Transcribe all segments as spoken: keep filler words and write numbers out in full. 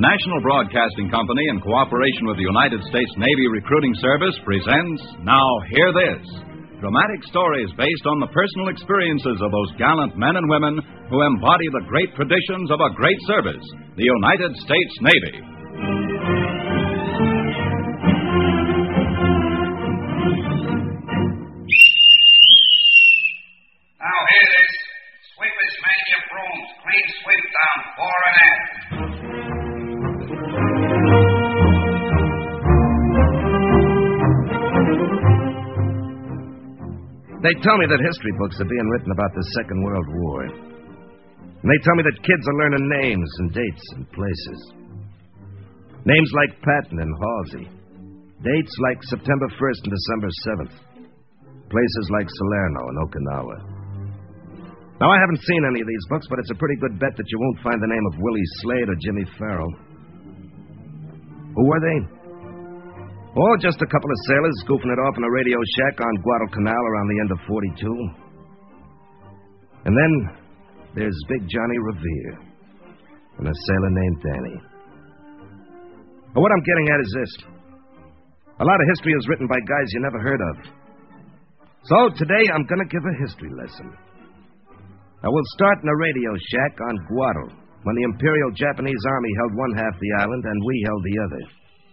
The National Broadcasting Company, in cooperation with the United States Navy Recruiting Service, presents Now Hear This, dramatic stories based on the personal experiences of those gallant men and women who embody the great traditions of a great service, the United States Navy. Now hear this. Sweepers, man your brooms. Clean sweep down, fore and aft. They tell me that history books are being written about the Second World War. And they tell me that kids are learning names and dates and places. Names like Patton and Halsey. Dates like September first and December seventh. Places like Salerno and Okinawa. Now, I haven't seen any of these books, but it's a pretty good bet that you won't find the name of Willie Slade or Jimmy Farrell. Who were they? Oh, just a couple of sailors goofing it off in a radio shack on Guadalcanal around the end of forty-two. And then there's Big Johnny Revere and a sailor named Danny. But what I'm getting at is this. A lot of history is written by guys you never heard of. So today I'm going to give a history lesson. I will start in a radio shack on Guadal, when the Imperial Japanese Army held one half the island and we held the other.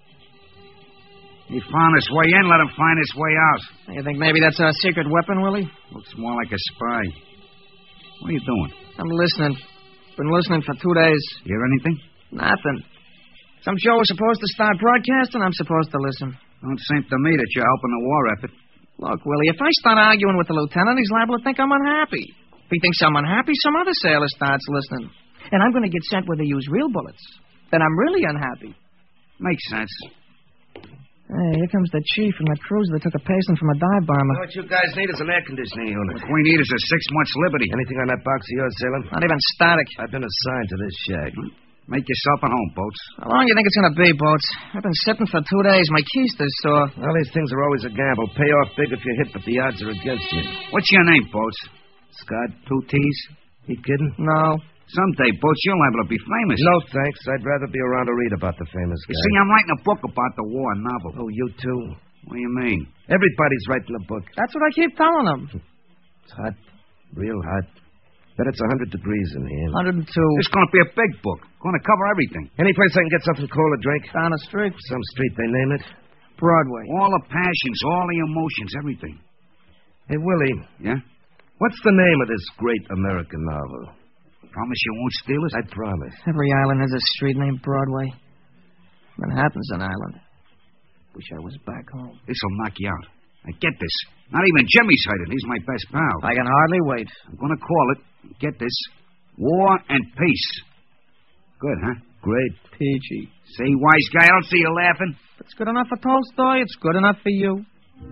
He found his way in, let him find his way out. You think maybe that's our secret weapon, Willie? Looks more like a spy. What are you doing? I'm listening. Been listening for two days. Hear anything? Nothing. Some show was supposed to start broadcasting, I'm supposed to listen. Don't seem to me that you're helping the war effort. Look, Willie, if I start arguing with the lieutenant, he's liable to think I'm unhappy. If he thinks I'm unhappy, some other sailor starts listening. And I'm going to get sent where they use real bullets. Then I'm really unhappy. Makes sense. Hey, here comes the chief and the cruiser that took a pasting from a dive bomber. What you guys need is an air conditioning unit. What we need is a six months liberty. Anything on that box of yours, sailor? Not even static. I've been assigned to this shack. Make yourself at home, Boats. How long do you think it's going to be, Boats? I've been sitting for two days. My keister's sore. Well, these things are always a gamble. Pay off big if you hit, but the odds are against you. What's your name, Boats? Scott. Two T's? You kidding? No. Someday, Boats, you're liable to be famous. No, thanks. I'd rather be around to read about the famous guy. You see, I'm writing a book about the war, a novel. Oh, you too? What do you mean? Everybody's writing a book. That's what I keep telling them. It's hot. Real hot. Bet it's one hundred degrees in here. one oh two. It's going to be a big book. Going to cover everything. Any place I can get something cold to drink? Down the street. Some street they name it? Broadway. All the passions, all the emotions, everything. Hey, Willie. Yeah? What's the name of this great American novel? Promise you won't steal it? I promise. Every island has a street named Broadway. Manhattan's an island. Wish I was back home. This'll knock you out. I get this. Not even Jimmy's heard it. He's my best pal. I can hardly wait. I'm going to call it, get this, War and Peace. Good, huh? Great. Peachy. See, wise guy, I don't see you laughing. If it's good enough for Tolstoy, it's good enough for you.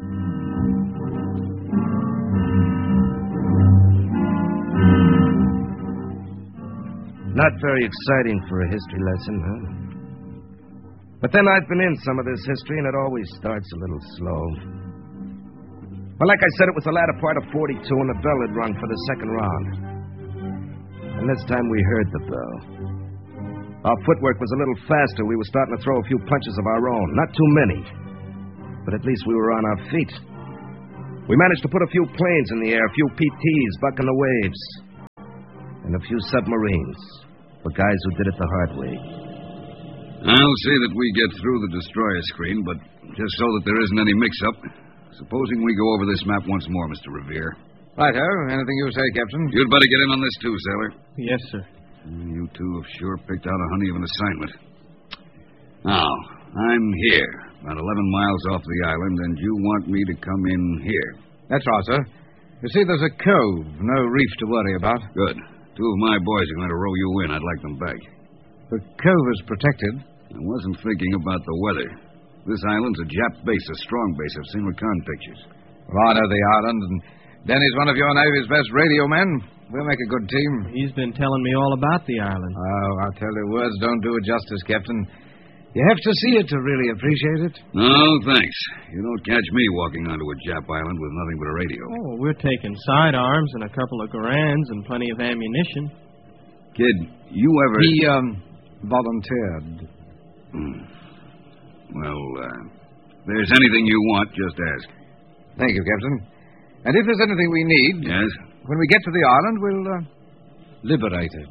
Not very exciting for a history lesson, huh? But then I've been in some of this history, and it always starts a little slow. Well, like I said, it was the latter part of forty-two, and the bell had rung for the second round. And this time we heard the bell. Our footwork was a little faster. We were starting to throw a few punches of our own. Not too many. But at least we were on our feet. We managed to put a few planes in the air, a few P Ts bucking the waves. And a few submarines. For guys who did it the hard way. I'll see that we get through the destroyer screen, but just so that there isn't any mix-up, supposing we go over this map once more, Mister Revere. Righto. Anything you say, Captain? You'd better get in on this, too, sailor. Yes, sir. You two have sure picked out a honey of an assignment. Now, I'm here, about eleven miles off the island, and you want me to come in here. That's right, sir. You see, there's a cove, no reef to worry about. Good. Two of my boys are going to row you in. I'd like them back. The cove is protected. I wasn't thinking about the weather. This island's a Jap base, a strong base. I've seen recon pictures. Well, I know the island, and Denny's one of your Navy's best radio men. We'll make a good team. He's been telling me all about the island. Oh, I'll tell you, words don't do it justice, Captain. You have to see it to really appreciate it. No, thanks. You don't catch me walking onto a Jap island with nothing but a radio. Oh, we're taking sidearms and a couple of Garans and plenty of ammunition. Kid, you ever... He, um, volunteered. Hmm. Well, uh, if there's anything you want, just ask. Thank you, Captain. And if there's anything we need, Yes? when we get to the island, we'll uh, liberate it.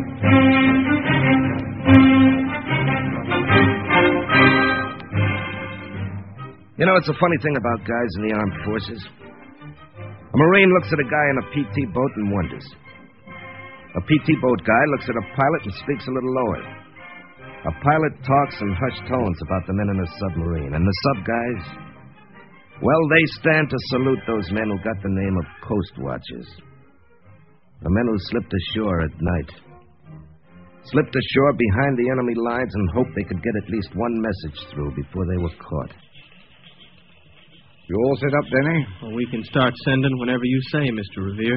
You know, it's a funny thing about guys in the armed forces. A Marine looks at a guy in a P T boat and wonders. A P T boat guy looks at a pilot and speaks a little lower. A pilot talks in hushed tones about the men in a submarine. And the sub guys, well, they stand to salute those men who got the name of Coast Watchers. The men who slipped ashore at night. Slipped ashore behind the enemy lines and hoped they could get at least one message through before they were caught. You all set up, Denny? Well, we can start sending whenever you say, Mister Revere.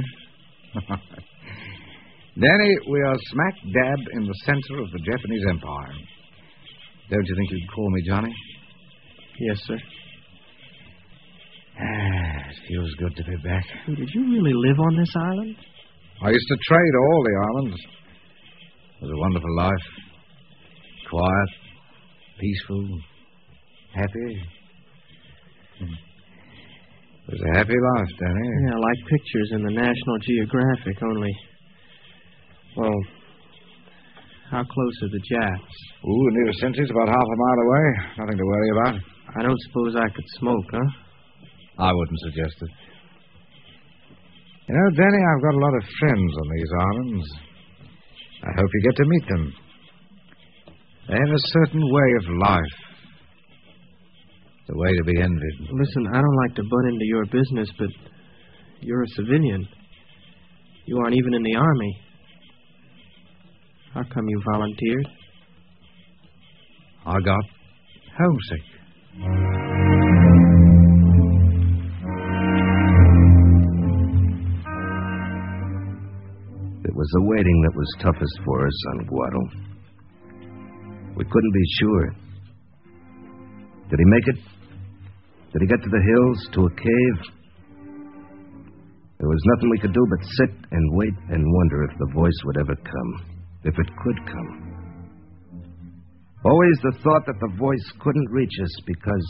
Danny, we are smack dab in the center of the Japanese Empire. Don't you think you'd call me Johnny? Yes, sir. Ah, it feels good to be back. Hey, did you really live on this island? I used to trade all the islands. It was a wonderful life. Quiet, peaceful, happy. It was a happy life, Danny. Yeah, like pictures in the National Geographic, only... Well, how close are the Japs? Ooh, the nearest sentry's about half a mile away. Nothing to worry about. I don't suppose I could smoke, huh? I wouldn't suggest it. You know, Danny, I've got a lot of friends on these islands. I hope you get to meet them. They have a certain way of life. The way to be envied. Listen, I don't like to butt into your business, but you're a civilian. You aren't even in the Army. How come you volunteered? I got homesick. It was the waiting that was toughest for us on Guado. We couldn't be sure. Did he make it? Did he get to the hills, to a cave? There was nothing we could do but sit and wait and wonder if the voice would ever come. If it could come. Always the thought that the voice couldn't reach us because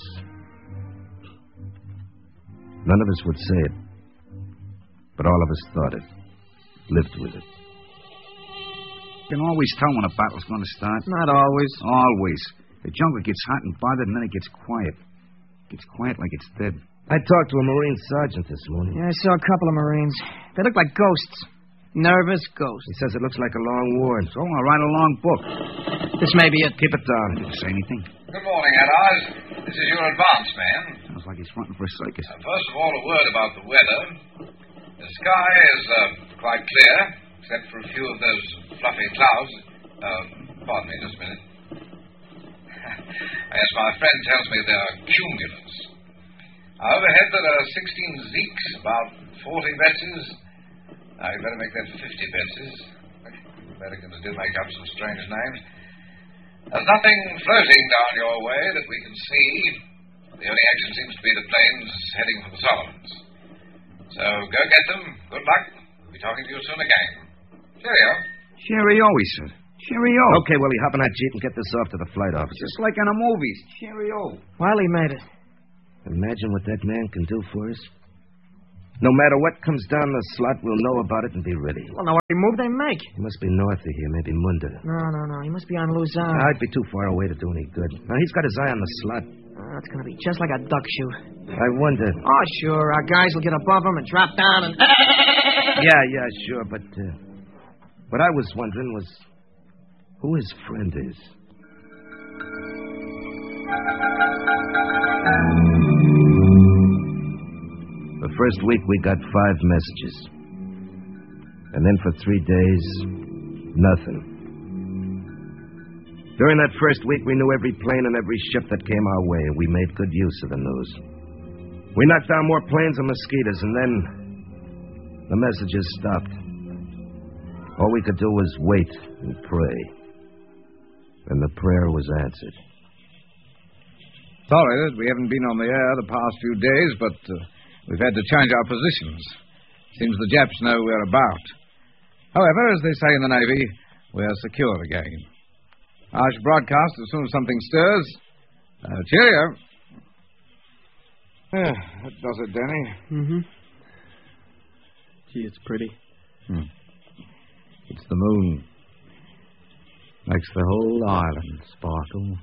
none of us would say it. But all of us thought it, lived with it. You can always tell when a battle's going to start. Not always. Always. The jungle gets hot and bothered, and then it gets quiet. It gets quiet like it's dead. I talked to a Marine sergeant this morning. Yeah, I saw a couple of Marines. They look like ghosts. Nervous ghosts. He says it looks like a long war. So I'll write a long book. This may be it. Keep it down. Didn't say anything. Good morning, Eddard. This is your advance, man. Sounds like he's fronting for a circus. Uh, first of all, a word about the weather. The sky is uh, quite clear, except for a few of those fluffy clouds. Uh, pardon me, just a minute. Yes, my friend tells me they are cumulus. Overhead, there are sixteen zeeks, about forty betches. Now, you'd better make that fifty betches. Americans do make up some strange names. There's nothing floating down your way that we can see. The only action seems to be the planes heading for the Solomons. So, go get them. Good luck. We'll be talking to you soon again. Cheerio. Cheerio, he said. Cheerio. Okay, Willie, hop in that Jeep and get this off to the flight officer. Just like in the movies. Cheerio. Wiley made it. Imagine what that man can do for us. No matter what comes down the slot, we'll know about it and be ready. Well, now, every move they make. He must be north of here, maybe Munda. No, no, no. He must be on Luzon. I'd be too far away to do any good. Now, he's got his eye on the slot. Oh, it's going to be just like a duck shoot. I wonder. Oh, sure. Our guys will get above him and drop down and... Yeah, yeah, sure. But uh, what I was wondering was who his friend is. The first week, we got five messages. And then for three days, nothing. During that first week, we knew every plane and every ship that came our way, and we made good use of the news. We knocked down more planes and mosquitoes, and then the messages stopped. All we could do was wait and pray. And the prayer was answered. Sorry that we haven't been on the air the past few days, but... Uh... We've had to change our positions. Seems the Japs know we're about. However, as they say in the Navy, we're secure again. I shall broadcast as soon as something stirs. Uh, cheerio. Yeah, that does it, Danny. Mm-hmm. Gee, it's pretty. Hmm. It's the moon. Makes the whole island sparkle.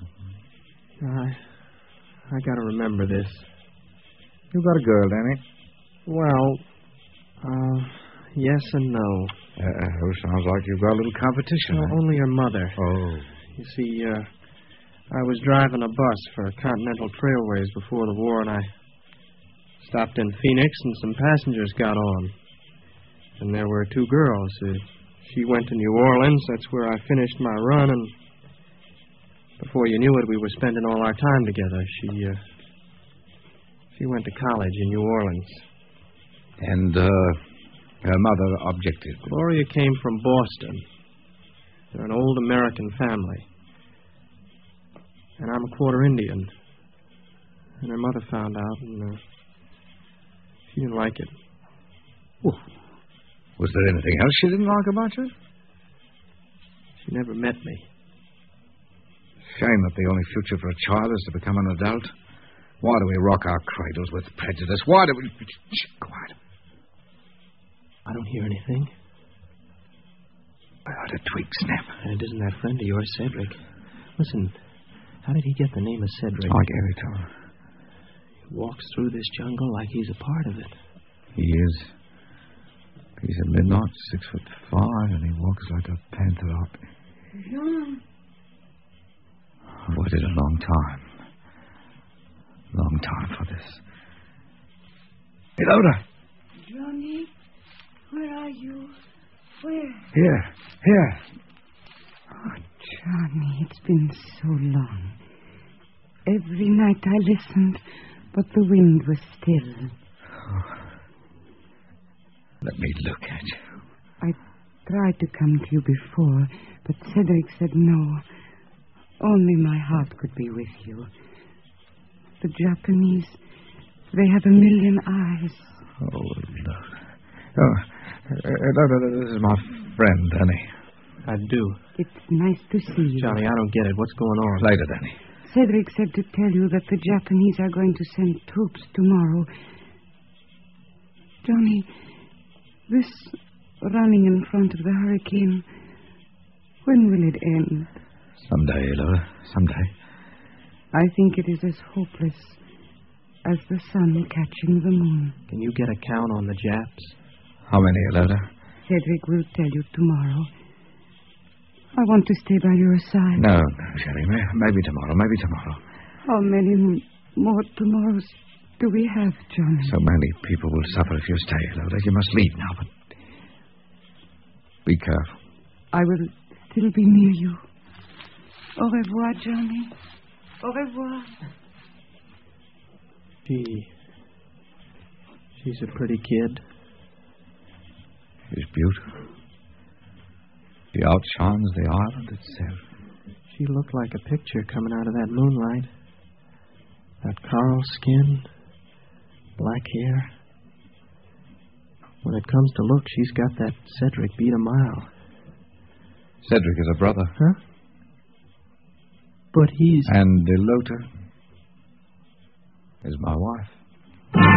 I, I gotta remember this. You got a girl, Danny? Well, uh, yes and no. Uh, oh, sounds like you've got a little competition. No, huh? only her mother. Oh. You see, uh, I was driving a bus for Continental Trailways before the war, and I stopped in Phoenix, and some passengers got on. And there were two girls. Uh, she went to New Orleans. That's where I finished my run, and before you knew it, we were spending all our time together. She, uh, she went to college in New Orleans. And, uh, her mother objected. Gloria came from Boston. They're an old American family. And I'm a quarter Indian. And her mother found out, and uh, she didn't like it. Well, was there anything else she didn't like about you? She never met me. Shame that the only future for a child is to become an adult. Why do we rock our cradles with prejudice? Why do we... Shh, quiet. I don't hear anything. I heard a twig snap. And isn't that friend of yours, Cedric? Listen, how did he get the name of Cedric? I gave it to him. He walks through this jungle like he's a part of it. He is. He's a midnight, six foot five, and he walks like a panther up. John. I've waited a long time. Long time for this. Hey, Loda. Johnny, where are you? Where? Here, here. Oh, Johnny, it's been so long. Every night I listened, but the wind was still. Oh. Let me look at you. I tried to come to you before, but Cedric said no. Only my heart could be with you. The Japanese, they have a million eyes. Oh, Loda. Oh, uh, Loda, this is my friend, Danny. I do. It's nice to see you. Johnny, I don't get it. What's going on? Later, Danny. Cedric said to tell you that the Japanese are going to send troops tomorrow. Johnny, this running in front of the hurricane, when will it end? Someday, Loda, someday. I think it is as hopeless as the sun catching the moon. Can you get a count on the Japs? How many, Loda? Cedric will tell you tomorrow. I want to stay by your side. No, no, Sherry. Maybe tomorrow, maybe tomorrow. How many m- more tomorrows do we have, Johnny? So many people will suffer if you stay, Loda. You must leave now, but be careful. I will still be near you. Au revoir, Johnny. Au revoir. She... She's a pretty kid. She's beautiful. She outshines the island itself. She looked like a picture coming out of that moonlight. That coral skin, black hair. When it comes to look, she's got that Cedric beat a mile. Cedric is a brother. Huh? But he's... And Delota is my wife.